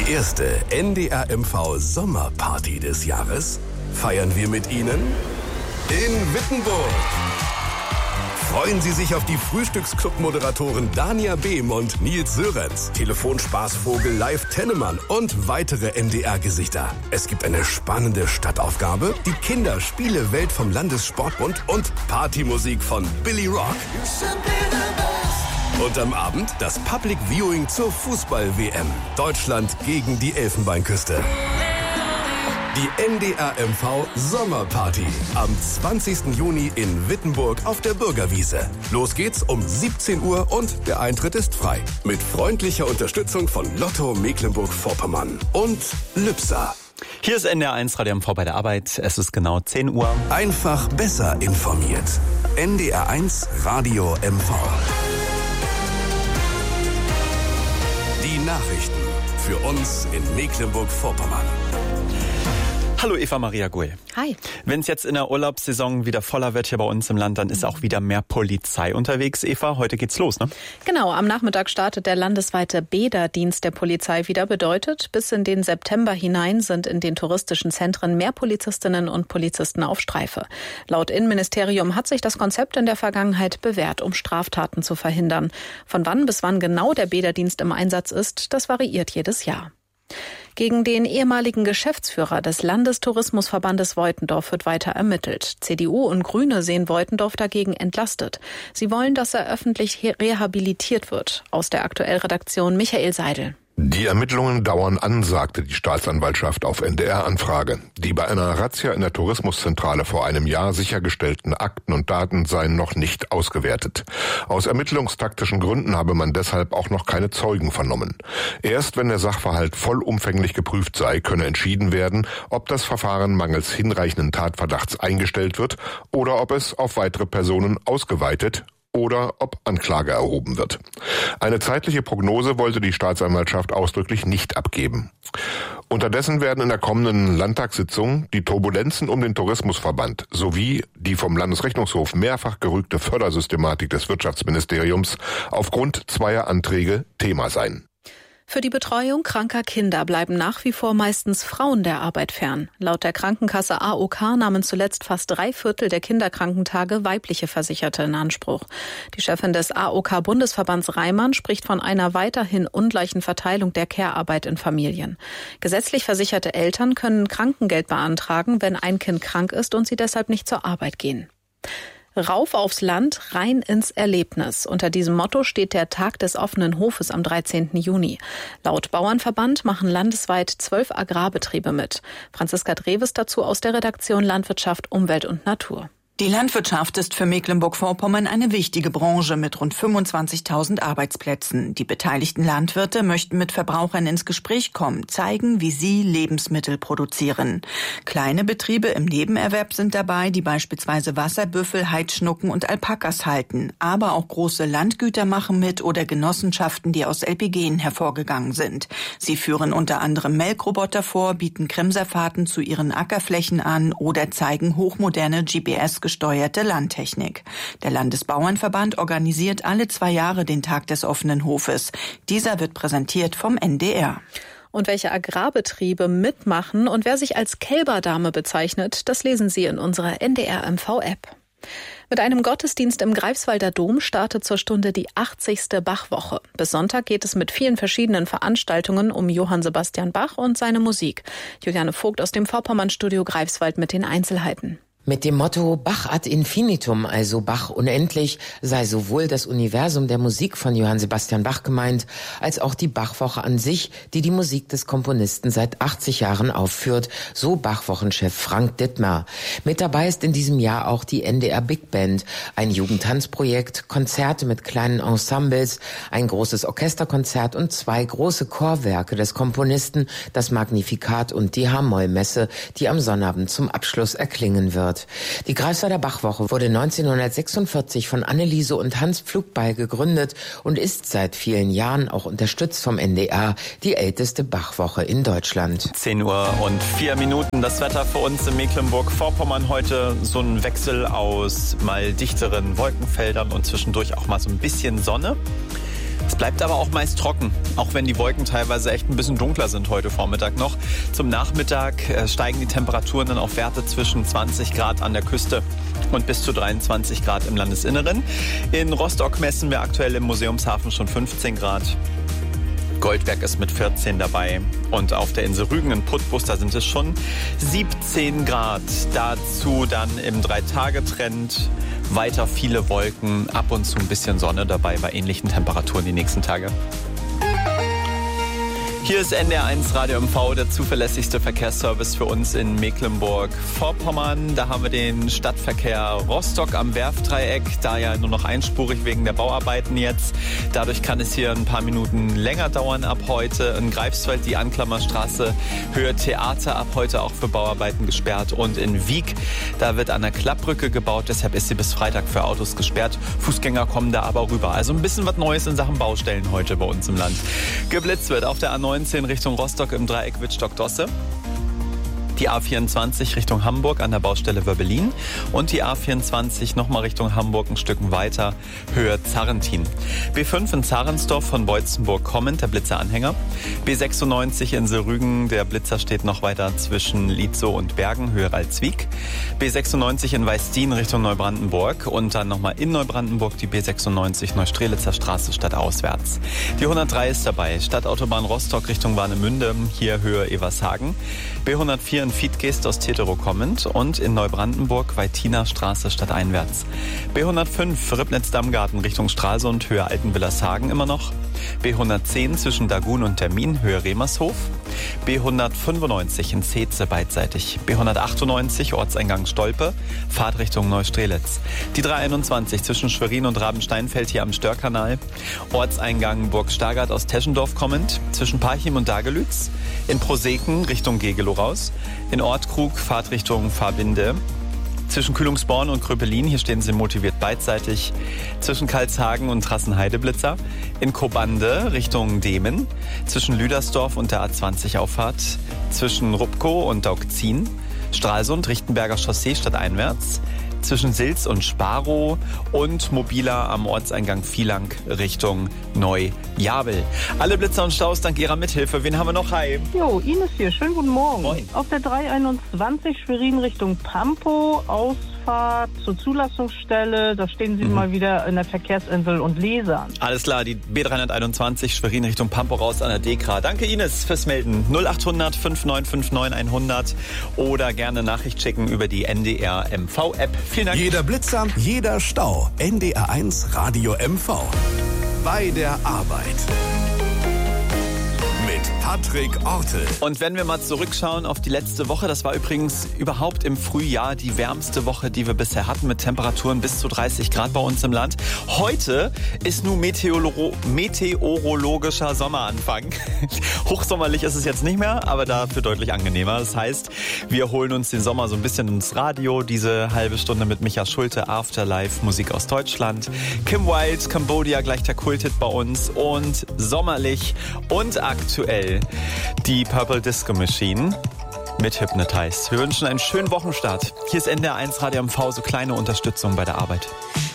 Die erste NDR-MV Sommerparty des Jahres feiern wir mit Ihnen in Wittenburg. Freuen Sie sich auf die Frühstücksclub-Moderatoren Dania Behm und Nils Sörenz, Telefonspaßvogel Live Tennemann und weitere NDR-Gesichter. Es gibt eine spannende Stadtaufgabe, die Kinderspiele-Welt vom Landessportbund und Partymusik von Billy Rock. Und am Abend das Public Viewing zur Fußball-WM. Deutschland gegen die Elfenbeinküste. Die NDR-MV Sommerparty am 20. Juni in Wittenburg auf der Bürgerwiese. Los geht's um 17 Uhr und der Eintritt ist frei. Mit freundlicher Unterstützung von Lotto Mecklenburg-Vorpommern und Lübser. Hier ist NDR1 Radio MV bei der Arbeit. Es ist genau 10 Uhr. Einfach besser informiert. NDR1 Radio MV. Die Nachrichten für uns in Mecklenburg-Vorpommern. Hallo Eva Maria Gull. Hi. Wenn es jetzt in der Urlaubssaison wieder voller wird hier bei uns im Land, dann ist auch wieder mehr Polizei unterwegs. Eva, heute geht's los, ne? Genau, am Nachmittag startet der landesweite Bäderdienst der Polizei wieder. Bedeutet, bis in den September hinein sind in den touristischen Zentren mehr Polizistinnen und Polizisten auf Streife. Laut Innenministerium hat sich das Konzept in der Vergangenheit bewährt, um Straftaten zu verhindern. Von wann bis wann genau der Bäderdienst im Einsatz ist, das variiert jedes Jahr. Gegen den ehemaligen Geschäftsführer des Landestourismusverbandes Woitendorf wird weiter ermittelt. CDU und Grüne sehen Woitendorf dagegen entlastet. Sie wollen, dass er öffentlich rehabilitiert wird. Aus der Aktuell-Redaktion Michael Seidel. Die Ermittlungen dauern an, sagte die Staatsanwaltschaft auf NDR-Anfrage. Die bei einer Razzia in der Tourismuszentrale vor einem Jahr sichergestellten Akten und Daten seien noch nicht ausgewertet. Aus ermittlungstaktischen Gründen habe man deshalb auch noch keine Zeugen vernommen. Erst wenn der Sachverhalt vollumfänglich geprüft sei, könne entschieden werden, ob das Verfahren mangels hinreichenden Tatverdachts eingestellt wird oder ob es auf weitere Personen ausgeweitet oder ob Anklage erhoben wird. Eine zeitliche Prognose wollte die Staatsanwaltschaft ausdrücklich nicht abgeben. Unterdessen werden in der kommenden Landtagssitzung die Turbulenzen um den Tourismusverband sowie die vom Landesrechnungshof mehrfach gerügte Fördersystematik des Wirtschaftsministeriums aufgrund zweier Anträge Thema sein. Für die Betreuung kranker Kinder bleiben nach wie vor meistens Frauen der Arbeit fern. Laut der Krankenkasse AOK nahmen zuletzt fast 3/4 der Kinderkrankentage weibliche Versicherte in Anspruch. Die Chefin des AOK-Bundesverbands Reimann spricht von einer weiterhin ungleichen Verteilung der Care-Arbeit in Familien. Gesetzlich versicherte Eltern können Krankengeld beantragen, wenn ein Kind krank ist und sie deshalb nicht zur Arbeit gehen. Rauf aufs Land, rein ins Erlebnis. Unter diesem Motto steht der Tag des offenen Hofes am 13. Juni. Laut Bauernverband machen landesweit 12 Agrarbetriebe mit. Franziska Dreves dazu aus der Redaktion Landwirtschaft, Umwelt und Natur. Die Landwirtschaft ist für Mecklenburg-Vorpommern eine wichtige Branche mit rund 25.000 Arbeitsplätzen. Die beteiligten Landwirte möchten mit Verbrauchern ins Gespräch kommen, zeigen, wie sie Lebensmittel produzieren. Kleine Betriebe im Nebenerwerb sind dabei, die beispielsweise Wasserbüffel, Heidschnucken und Alpakas halten. Aber auch große Landgüter machen mit oder Genossenschaften, die aus LPGen hervorgegangen sind. Sie führen unter anderem Melkroboter vor, bieten Kremserfahrten zu ihren Ackerflächen an oder zeigen hochmoderne GPS-gesteuerte Landtechnik. Der Landesbauernverband organisiert alle 2 Jahre den Tag des offenen Hofes. Dieser wird präsentiert vom NDR. Und welche Agrarbetriebe mitmachen und wer sich als Kälberdame bezeichnet, das lesen Sie in unserer NDR-MV-App. Mit einem Gottesdienst im Greifswalder Dom startet zur Stunde die 80. Bachwoche. Bis Sonntag geht es mit vielen verschiedenen Veranstaltungen um Johann Sebastian Bach und seine Musik. Juliane Vogt aus dem Vorpommernstudio Greifswald mit den Einzelheiten. Mit dem Motto Bach ad infinitum, also Bach unendlich, sei sowohl das Universum der Musik von Johann Sebastian Bach gemeint, als auch die Bachwoche an sich, die die Musik des Komponisten seit 80 Jahren aufführt, so Bachwochenchef Frank Dittmer. Mit dabei ist in diesem Jahr auch die NDR Big Band, ein Jugendtanzprojekt, Konzerte mit kleinen Ensembles, ein großes Orchesterkonzert und 2 große Chorwerke des Komponisten, das Magnificat und die H-Moll-Messe, die am Sonnabend zum Abschluss erklingen wird. Die Greifswalder Bachwoche wurde 1946 von Anneliese und Hans Pflugbeil gegründet und ist seit vielen Jahren auch unterstützt vom NDR die älteste Bachwoche in Deutschland. 10:04 Uhr. Das Wetter für uns in Mecklenburg-Vorpommern heute so ein Wechsel aus mal dichteren Wolkenfeldern und zwischendurch auch mal so ein bisschen Sonne. Es bleibt aber auch meist trocken, auch wenn die Wolken teilweise echt ein bisschen dunkler sind heute Vormittag noch. Zum Nachmittag steigen die Temperaturen dann auf Werte zwischen 20 Grad an der Küste und bis zu 23 Grad im Landesinneren. In Rostock messen wir aktuell im Museumshafen schon 15 Grad. Goldberg ist mit 14 dabei und auf der Insel Rügen in Putbus, da sind es schon 17 Grad. Dazu dann im 3-Tage-Trend weiter viele Wolken, ab und zu ein bisschen Sonne dabei bei ähnlichen Temperaturen die nächsten Tage. Hier ist NDR1 Radio MV, der zuverlässigste Verkehrsservice für uns in Mecklenburg-Vorpommern. Da haben wir den Stadtverkehr Rostock am Werftdreieck, da ja nur noch einspurig wegen der Bauarbeiten jetzt. Dadurch kann es hier ein paar Minuten länger dauern ab heute. In Greifswald die Anklammerstraße, Höhe Theater, ab heute auch für Bauarbeiten gesperrt. Und in Wiek, da wird an der Klappbrücke gebaut, deshalb ist sie bis Freitag für Autos gesperrt. Fußgänger kommen da aber rüber. Also ein bisschen was Neues in Sachen Baustellen heute bei uns im Land. Geblitzt wird auf der A9 Richtung Rostock im Dreieck Wittstock-Dosse. Die A24 Richtung Hamburg an der Baustelle Wöbbelin und die A24 nochmal Richtung Hamburg ein Stück weiter, Höhe Zarrentin. B5 in Zarensdorf von Beutzenburg kommend, der Blitzeranhänger. B96 in Rügen, der Blitzer steht noch weiter zwischen Lietzow und Bergen, Höhe Ralswiek. B96 in Weißdien Richtung Neubrandenburg und dann nochmal in Neubrandenburg die B96 Neustrelitzer Straße stadtauswärts. Die 103 ist dabei, Stadtautobahn Rostock Richtung Warnemünde, hier Höhe Evershagen. B104 in Fiedgeest aus Teterow kommend und in Neubrandenburg Weitiner Straße stadteinwärts. B105 Ribnitz-Dammgarten Richtung Stralsund, Höhe Altenwillershagen immer noch. B110 zwischen Dagun und Termin, Höhe Remershof. B195 in Zeetze beidseitig. B198 Ortseingang Stolpe, Fahrtrichtung Neustrelitz. Die 321 zwischen Schwerin und Rabensteinfeld hier am Störkanal. Ortseingang Burg Stargard aus Teschendorf kommend, zwischen Parchim und Dagelütz. In Proseken Richtung Gegelow raus. In Ortkrug Fahrtrichtung Fahrbinde. Zwischen Kühlungsborn und Kröpelin, hier stehen sie motiviert beidseitig. Zwischen Karlshagen und Trassenheide-Blitzer. In Kobande Richtung Demen. Zwischen Lüdersdorf und der A20-Auffahrt. Zwischen Rupkow und Daugzin. Stralsund, Richtenberger Chaussee stadteinwärts. Zwischen Silz und Sparow und mobiler am Ortseingang Vielang Richtung Neu-Jabel. Alle Blitzer und Staus dank Ihrer Mithilfe. Wen haben wir noch? Hi. Jo, Ines hier. Schönen guten Morgen. Moin. Auf der 321 Schwerin Richtung Pampow, Ausfahrt zur Zulassungsstelle. Da stehen Sie mal wieder in der Verkehrsinsel und Lesern. Alles klar, die B321 Schwerin Richtung Pampow raus an der Dekra. Danke Ines fürs Melden. 0800 5959 100 oder gerne Nachricht schicken über die NDR MV App. Vielen Dank. Jeder Blitzer, jeder Stau. NDR1 Radio MV. Bei der Arbeit. Mit Patrick Ortel. Und wenn wir mal zurückschauen auf die letzte Woche, das war übrigens überhaupt im Frühjahr die wärmste Woche, die wir bisher hatten, mit Temperaturen bis zu 30 Grad bei uns im Land. Heute ist nun meteorologischer Sommeranfang. Hochsommerlich ist es jetzt nicht mehr, aber dafür deutlich angenehmer. Das heißt, wir holen uns den Sommer so ein bisschen ins Radio. Diese halbe Stunde mit Micha Schulte, Afterlife, Musik aus Deutschland. Kim Wilde, Cambodia, gleich der Kulthit bei uns. Und sommerlich und aktuell die Purple Disco Machine mit Hypnotize. Wir wünschen einen schönen Wochenstart. Hier ist NDR1 Radio MV, so kleine Unterstützung bei der Arbeit.